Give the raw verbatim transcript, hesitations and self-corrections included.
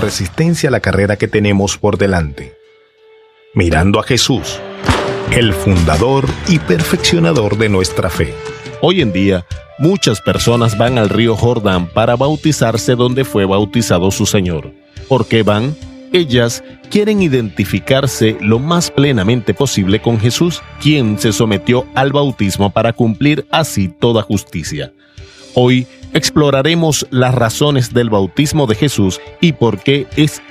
con resistencia la carrera que tenemos por delante. Mirando a Jesús, el fundador y perfeccionador de nuestra fe. Hoy en día, muchas personas van al río Jordán para bautizarse donde fue bautizado su Señor. ¿Por qué van? Ellas quieren identificarse lo más plenamente posible con Jesús, quien se sometió al bautismo para cumplir así toda justicia. Hoy exploraremos las razones del bautismo de Jesús y por qué es